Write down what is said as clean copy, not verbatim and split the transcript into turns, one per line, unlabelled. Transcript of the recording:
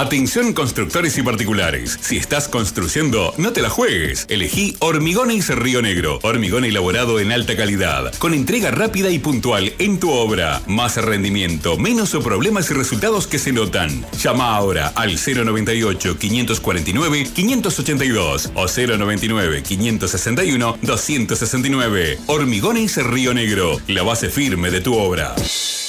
Atención constructores y particulares. Si estás construyendo, no te la juegues. Elegí Hormigones Río Negro. Hormigón elaborado en alta calidad, con entrega rápida y puntual en tu obra. Más rendimiento, menos problemas y resultados que se notan. Llama ahora al 098-549-582 o 099-561-269. Hormigones Río Negro, la base firme de tu obra.